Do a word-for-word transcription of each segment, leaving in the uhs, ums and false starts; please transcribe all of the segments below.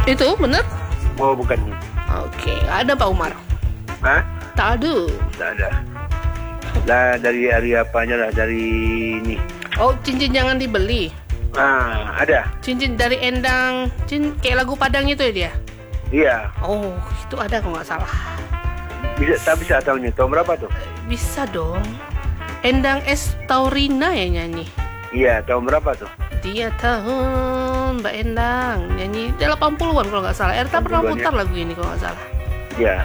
Itu benar? Oh, bukan. Oke, ada Pak Umar. Hah? Tak ada. Tak ada. Lah dari hari apanya lah, dari ini. Oh, cincin jangan dibeli. Ah, ada. Cincin dari Endang, cincin kayak lagu Padang itu ya dia? Iya. Oh, itu ada kalau nggak salah. Bisa, tak bisa tahunya. Tahun berapa tuh? Bisa dong. Endang S. Taurina ya nyanyi. Iya, tahun berapa tuh? Dia tahun Mbak Endang nyanyi delapan puluhan kalau nggak salah. Erta pernah delapan puluhan putar lagu ini kalau nggak salah. Iya.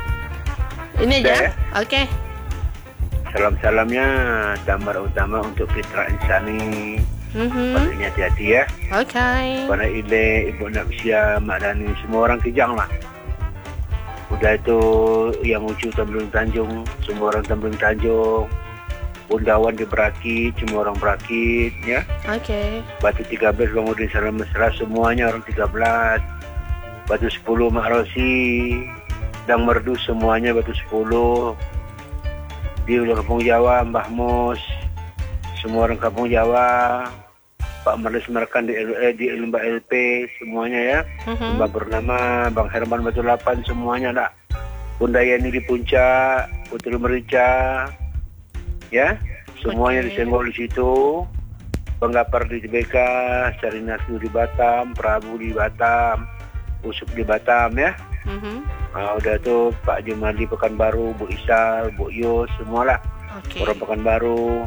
Ini aja. Udah ya? Oke. Salam-salamnya damar utama untuk Fitra Insani. Mhm. Pastinya hati-hati ya. Oke. Pada Ile, Ibu Napsia, Mak Dani, semua orang Kijang lah. Udah itu yang Ucu Tembeling Tanjung, semua orang Tembeling Tanjung. Bundawan di Berakit, semua orang Berakit ya. Oke. Batu tiga belas Bangudin Salam Mesra, semuanya orang tiga belas. Batu sepuluh Mak Rosi, Dang Merdu semuanya Batu sepuluh. Di Ulang Kampung Jawa Mbah Mus, semua orang Kampung Jawa. Pak Marlis Merkan di, eh, di Mbak L P semuanya ya. Mhm. Mbak Bernama, Bang Herman Batu delapan semuanya lah. Bunda Yani di Puncak, Putri Merica, ya, semuanya Oke. disenggol di situ. Bang Gapar di T B K, Sarinasu di Batam, Prabu di Batam, Usup di Batam ya. Mhm. Nah, udah tuh Pak Jumadi Pekanbaru, Bu Isal, Bu Yus, semualah Oke. orang Pekanbaru.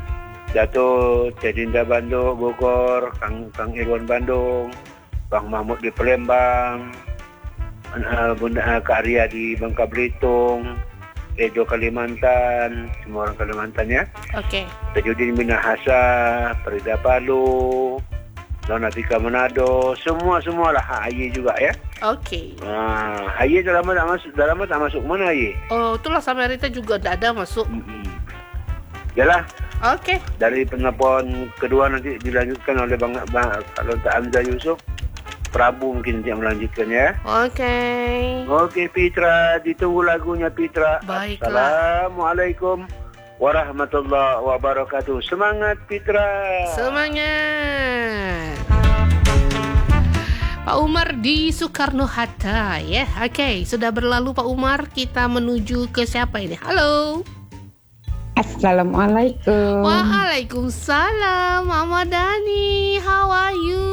Dato Tedinda Bandung, Bogor, Kang Kang Irwan Bandung, Bang Mahmud di Palembang, uh, Bunda uh, Kak Ria di Bangka Belitung, Edo Kalimantan, semua orang Kalimantan ya. Oke. Tajudin Minahasa, Perida Palu, Nona Tika Manado, semua semualah. Aye juga ya. Oke. Nah, Aye dalam tak masuk, dalam tak masuk mana Aye? Oh, itulah Samarita juga tidak ada masuk. Mm-mm. Yalah. Oke. Dari penelpon kedua nanti dilanjutkan oleh Bang, Bang kalau tak Hamzah Yusuf, Prabu mungkin yang melanjutkan ya. Oke. Oke Fitra, ditunggu lagunya Fitra. Baiklah. Assalamualaikum warahmatullahi wabarakatuh. Semangat Fitra. Semangat. Pak Umar di Soekarno-Hatta ya. Oke, sudah berlalu Pak Umar, kita menuju ke siapa ini? Halo. Assalamualaikum. Waalaikumsalam, Mama Dani. How are you?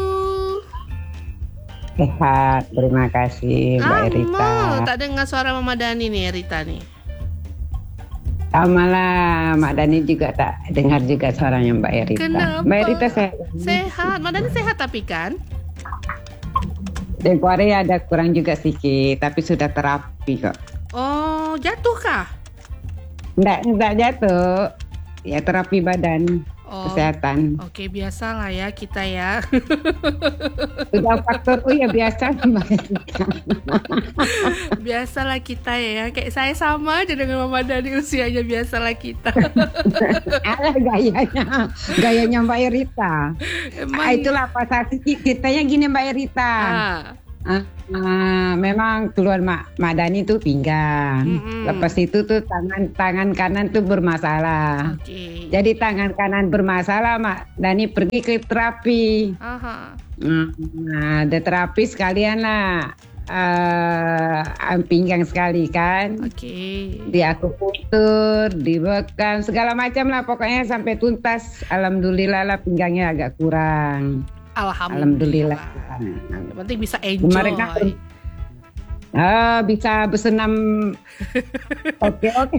Sehat, terima kasih Mbak Erita. Lama tak dengar suara Mama Dani nih, Erita nih. Sama lah, Mak Dani juga tak dengar juga suaranya Mbak Erita. Kenapa? Mbak Erita sehat? Sehat, Mama Dani sehat tapi kan? Tempoh hari ada kurang juga sedikit, tapi sudah terapi kok. Oh, jatuh kah? Enggak, enggak jatuh. Ya terapi badan, Oh, kesehatan. oke, biasalah ya kita ya. Sudah faktor, oh ya biasa Mbak Erita. Biasalah kita ya. Kayak saya sama aja dengan Mama Dani, usianya biasalah kita. Alah gayanya, gayanya Mbak Erita. Emang Ah, itulah pasal ceritanya gini Mbak Erita. ah, Ah, ah, memang keluar Mak, Mak Dani tuh pinggang. Mm-mm. Lepas itu tuh tangan tangan kanan tuh bermasalah. oke. Jadi tangan kanan bermasalah, Mak Dani pergi ke terapi. Aha. Hmm, Nah, ada terapi sekalian lah. Uh, pinggang sekali kan. Oke. Di akupunktur, dibekam, segala macam lah pokoknya sampai tuntas. Alhamdulillah lah pinggangnya agak kurang. Alhamdulillah. Alhamdulillah. Yang penting bisa enjoy. Kemarin kan ah, bisa bersenam. Oke oke.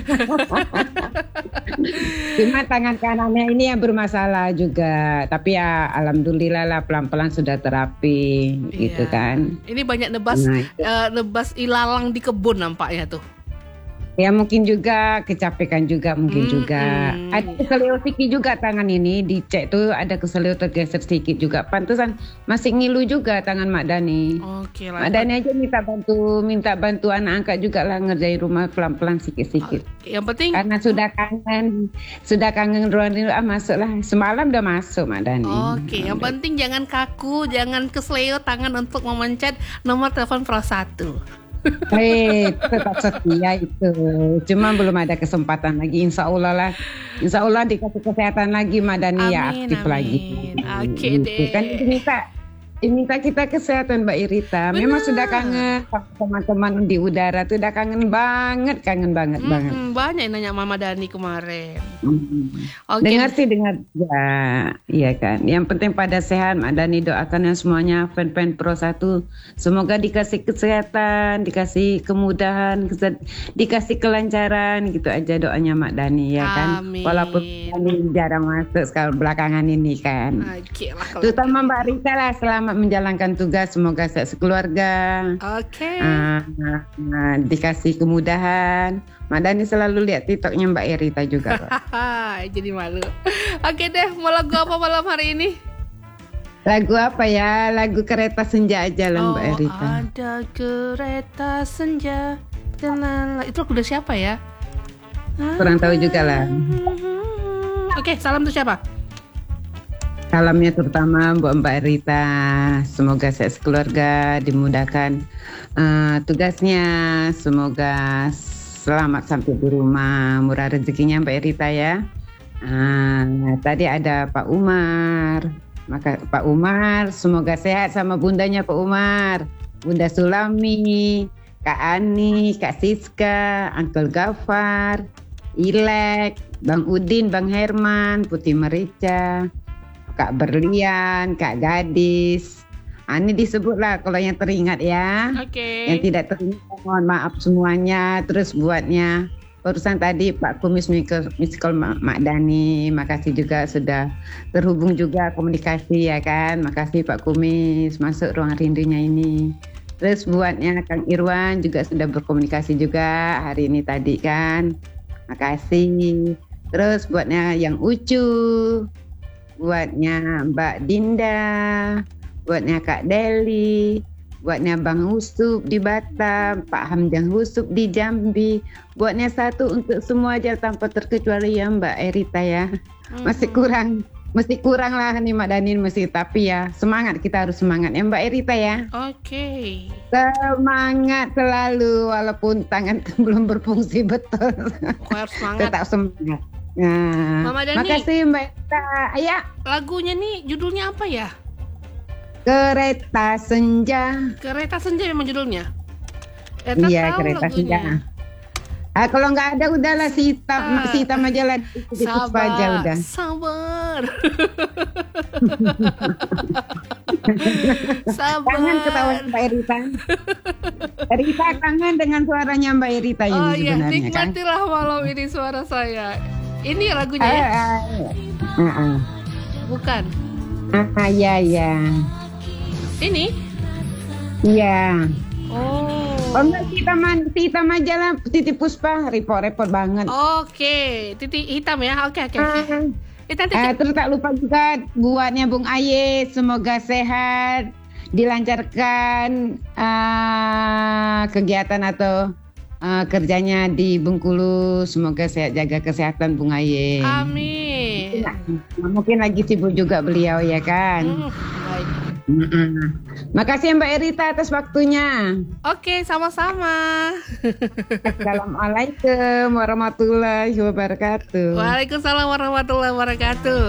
Cuma tangan kanannya ini yang bermasalah juga. Tapi ya alhamdulillah lah pelan-pelan sudah terapi gitu Iya. kan. Ini banyak nebas Nah, itu. eh, nebas ilalang di kebun nampaknya tuh. Ya mungkin juga kecapekan juga mungkin Hmm, juga. hmm. Ada keselio sedikit juga tangan ini dicek tuh ada keselio tergeser sedikit juga. Pantesan masih ngilu juga tangan Mak Dani. Oke lah. Mak Dani aja minta bantu minta bantu anak angkat juga lah ngerjain rumah pelan-pelan sedikit-sedikit. Oke, yang penting Karena sudah kangen, sudah kangen ruang rindu ah masuk lah. Semalam udah masuk Mak Dani. Oke, yang penting jangan kaku, jangan kesleo tangan untuk memencet nomor telepon Pro satu. Eh, tetap setia itu. Cuma belum ada kesempatan lagi. Insya Allah lah. Insya Allah dikasih kesehatan lagi Mak Dani ya Amin, aktif amin. lagi. Oke Gitu. deh. Kan itu minta diminta kita kesehatan Mbak Irita. Memang Benar. sudah kangen sama teman di udara tuh, udah kangen banget, kangen banget Mm-mm, banget. banyak yang nanya Mama Dani kemarin. Mm. Oke. Dengar sih dengar ya, iya kan. Yang penting pada sehat, Mak Dani doakan yang semuanya fan-fan Pro satu semoga dikasih kesehatan, dikasih kemudahan, kese- dikasih kelancaran gitu aja doanya Mak Dani ya kan. Amin. Walaupun kami jarang masuk sekarang belakangan ini kan. Oke lah kalau Terutama Mbak Rita lah selamat menjalankan tugas, semoga sehat sekeluarga. Oke. Ah, ah, dikasih kemudahan. Mak Dani selalu lihat TikToknya Mbak Rita juga kok. Hahaha, jadi malu. Oke deh, mau lagu apa malam hari ini? Lagu apa ya? Lagu Kereta Senja aja lah Mbak Oh, Rita. ada kereta senja. Jalan. Itu lagu dari siapa ya? Kurang tahu juga lah. Oke, salam tuh siapa? Salamnya terutama buat Mbak Rita. Semoga sehat sekeluarga, dimudahkan eh, tugasnya. Semoga selamat sampai di rumah, murah rezekinya Mbak Rita ya. Ah, tadi ada Pak Umar. Maka Pak Umar semoga sehat sama bundanya Pak Umar. Bunda Sulami, Kak Ani, Kak Siska, Uncle Gafar, Ilek, Bang Udin, Bang Herman, Putih Merica, Kak Berlian, Kak Gadis. Ah, ini disebutlah kalau yang teringat ya. Oke. Yang tidak teringat mohon maaf semuanya. Terus buatnya barusan tadi Pak Kumis Miskol Mak Dani, makasih juga sudah terhubung juga komunikasi ya kan. Makasih Pak Kumis masuk ruang rindunya ini. Terus buatnya Kang Irwan juga sudah berkomunikasi juga hari ini tadi kan. Makasih. Terus buatnya yang Ucu, buatnya Mbak Dinda, buatnya Kak Deli, buatnya Bang Husup di Batam, Pak Hamjang Husup di Jambi, buatnya satu untuk semua aja tanpa terkecuali ya Mbak Erita ya. Masih kurang, mesti kurang lah nih Mak Danin mesti, tapi ya semangat, kita harus semangat ya Mbak Erita ya. Oke. Semangat selalu walaupun tangan belum berfungsi betul. Pokoknya harus semangat. Tetap semangat. Nah, Mama Dani. makasih Mbak Erita. Ya, Lagunya nih judulnya apa ya? Kereta Senja. Kereta Senja memang judulnya. Eta Iya, tahu Kereta lagunya. Senja. Ah, kalau nggak ada udahlah si hitam, Ah. si hitam aja lah, si Puspa aja udah. Sabar. Sabar. Kangen ketawa Mbak Erita. Erita kangen dengan suaranya Mbak Erita ini Oh iya, sebenarnya kan. nikmatilah malam ini suara saya. Ini lagunya Ah, ya? ah, ah, ah. Bukan. Ah, iya, iya. Ini? Iya. Oh. Oh enggak, si hitam, si hitam aja lah, Titi Puspa, repot-repot banget. Oke, titik hitam ya. Oke, oke, oke. Ah. Eh, nanti Eh, terus tak lupa juga buatnya Bung Aye, semoga sehat, dilancarkan eh, kegiatan atau eh, kerjanya di Bengkulu, semoga sehat, jaga kesehatan Bung Aye. amin. Nah, mungkin lagi sibuk juga beliau ya kan. Hmm, baik. Mm-mm. Makasih Mbak Erita atas waktunya. Oke, sama-sama. Assalamualaikum warahmatullahi wabarakatuh. Waalaikumsalam warahmatullahi wabarakatuh.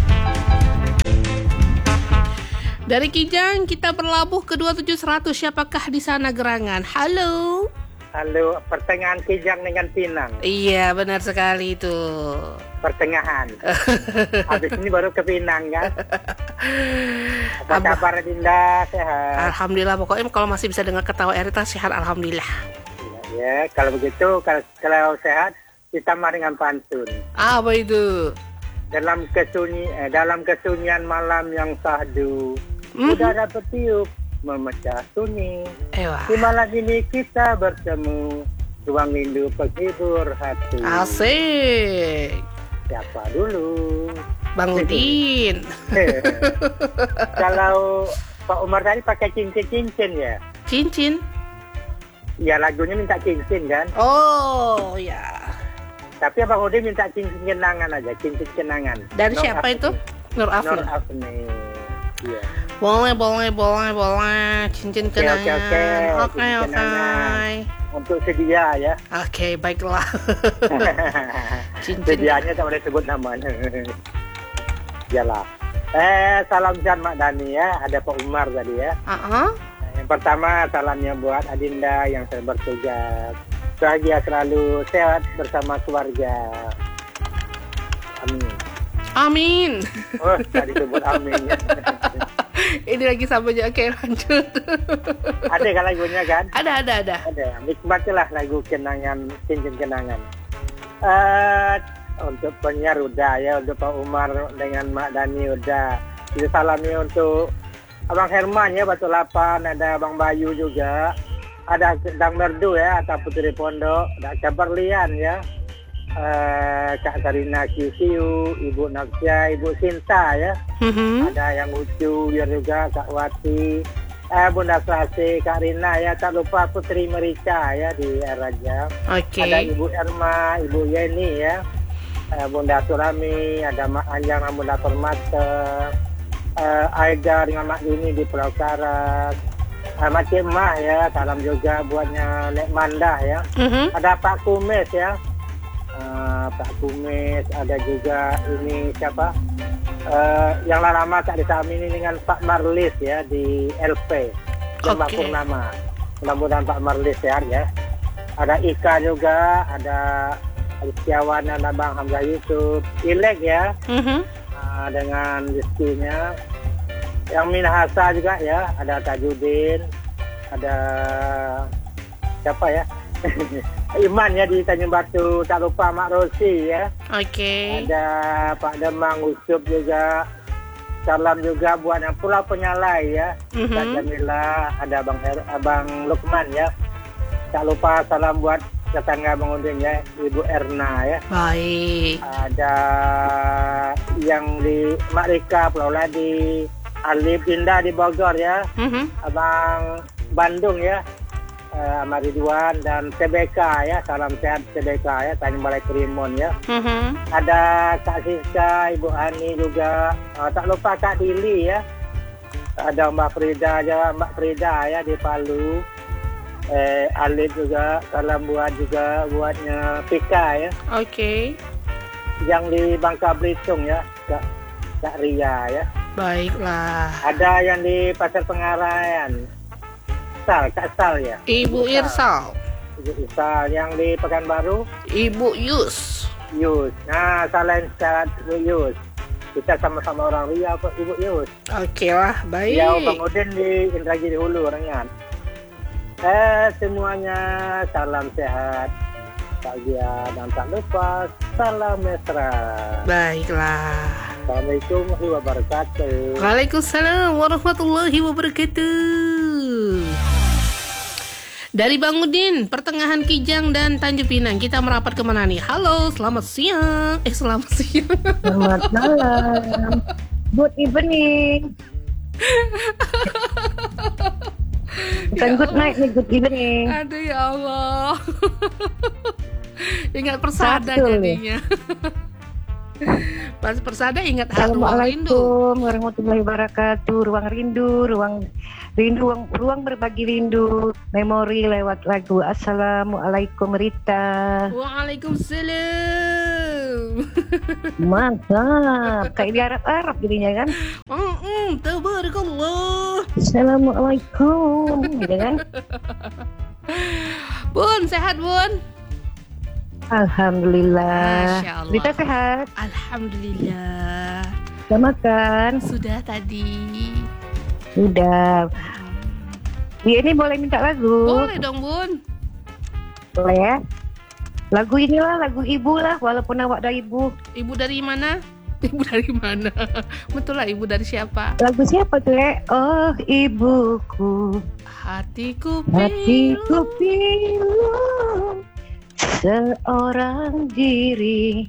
Dari Kijang kita berlabuh ke dua tujuh seratus. Siapakah di sana gerangan? Halo. Halo, pertengahan Kijang dengan Pinang. Iya, benar sekali itu. Pertengahan. Habis ini baru ke Pinang kan. Apa Abah. kabar Dinda? Sehat? Alhamdulillah, pokoknya kalau masih bisa dengar ketawa Erita sehat, alhamdulillah. Ya, kalau begitu kalau, kalau sehat ditambah dengan pantun. Apa itu? Dalam kesunyi eh, dalam kesunyian malam yang sahdu, Mhm. udara bertiup memecah sunyi. Ewa. Di malam ini kita bertemu, ruang rindu penghibur hati. Asik. Siapa dulu? Bang Udin. Kalau Pak Umar tadi pakai cincin-cincin ya? Cincin. Ya lagunya minta cincin kan? Oh, ya. Tapi Abang Udin minta cincin kenangan aja, cincin kenangan. Dari Nur siapa Afni. itu? Nur Nur Afni. Afni. Iya. Boleh, boleh, boleh, boleh. Cincin Oke, oke, kenangan. oke. Oke, Cincin oke. kenangan. Untuk sedia ya. Oke, baiklah. Cincin. Sedianya tak boleh sebut namanya. Yalah. Eh, salam sehat Mak Dani ya. Ada Pak Umar tadi ya. Uh-uh. Yang pertama salamnya buat Adinda yang sedang bertugas. Bahagia selalu, sehat bersama keluarga. Amin. Amin. Oh, tadi disebut amin ya. Ini lagi sama aja. Oke, lanjut. Ada kan lagunya kan? Ada, ada, ada. Ada. Nikmatilah lagu kenangan, cincin kenangan. Eh, untuk penyiar udah ya, untuk Pak Umar dengan Mak Dani udah. Itu salamnya untuk Abang Herman ya, Batu Lapan, ada Abang Bayu juga. Ada Dang Merdu ya, atau Putri Pondok, ada Kabar Lian ya. Uh, Kak Sarina Q C U, Ibu Naksya, Ibu Sinta ya. Mm-hmm. Ada yang Ucu biar juga Kak Wati, eh, Bunda Selasi, Kak Rina ya. Tak lupa Putri Merica ya di Raja. Oke. Ada Ibu Erma, Ibu Yeni ya. Uh, Bunda Surami, ada Mak Anjang, Bunda Permata, uh, Aida dengan Mak Dini di Pulau Karas. Uh, Macik Mah ya, salam juga buatnya Nek Mandah ya. Mm-hmm. Ada Pak Kumis ya. Uh, Pak Kumis, ada juga ini siapa uh, yang lama tak disamini dengan Pak Marlis ya di L P Lembah Oke. Purnama. Mudah-mudahan Pak Marlis sehat ya. Ada Ika juga, ada Setiawan dan Abang Hamzah Yusuf, Ilek ya, Mm-hmm. uh, dengan rezekinya. Yang Minahasa juga ya, ada Tajudin, ada siapa ya? Iman ya di Tanjung Batu, tak lupa Mak Rosi ya. Oke. Ada Pak Demang Usup juga. Salam juga buat yang Pulau Penyalai ya. Mhm. Dan Jamila, ada Abang Her, Abang Lukman ya. Tak lupa salam buat tetangga Bang Udin ya, Ibu Erna ya. Baik. Ada yang di Mak Rika, Pulau Ladi, Alif Dinda di Bogor ya. Mhm. Abang Bandung ya. Uh, Ahmad Ridwan dan T B K ya, salam sehat T B K ya, Tanjung Balai Kerimun ya. Mhm. Ada Kak Siska, Ibu Ani juga, uh, tak lupa Kak Dili ya. Ada Mbak Frida aja, Mbak Frida ya di Palu. Eh, Alif juga, salam buat juga buatnya Pika ya. Oke. Yang di Bangka Belitung ya, Kak, Kak Ria ya. Baiklah. Ada yang di Pasar Pengarayan, Sal, Kak Sal ya. Ibu Irsal. Ibu Isal yang di Pekanbaru, Ibu Yus. Yus. Nah, salam sehat Ibu Yus. Kita sama-sama orang Riau kok, Ibu Yus. Oke lah, baik. Riau Bang Udin di Indragiri Hulu orangnya. Eh, semuanya salam sehat, bahagia dan tak lupa salam mesra. Baiklah. Assalamualaikum warahmatullahi wabarakatuh. Waalaikumsalam warahmatullahi wabarakatuh. Dari Bang Udin, pertengahan Kijang dan Tanjung Pinang, kita merapat kemana nih? Halo, selamat siang. Eh, selamat siang. Selamat malam. Good evening. Bukan Ya good night nih, good evening. Aduh ya Allah. Ingat persada Satu. jadinya. Pas persada ingat hal ruang rindu. Assalamualaikum warahmatullahi wabarakatuh. Ruang rindu, ruang rindu, ruang, ruang berbagi rindu. Memori lewat lagu. Assalamualaikum Rita. Waalaikumsalam. Mantap. Kayak di Arab-Arab jadinya kan. Mm-mm, tabarakallah. Assalamualaikum. Gitu kan. Bun, sehat Bun? Alhamdulillah. Masya Allah. Rita sehat. Alhamdulillah. Sudah makan. Sudah tadi. Sudah. Dia ini boleh minta lagu? Boleh dong Bun. Boleh ya. Lagu inilah, lagu ibu lah, walaupun awak dah ibu. Ibu dari mana? Ibu dari mana? Betul lah, ibu dari siapa? Lagu siapa tuh ya? Oh ibuku, Hatiku hatiku pilu. pilu seorang diri.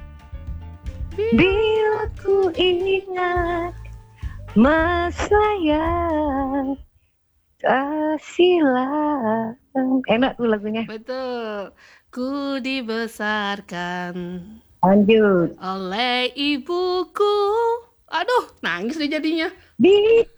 Bila ku ingat masa yang tak silam. Enak tuh lagunya. Betul. Ku dibesarkan Lanjut. oleh ibuku. Aduh, nangis deh jadinya. Di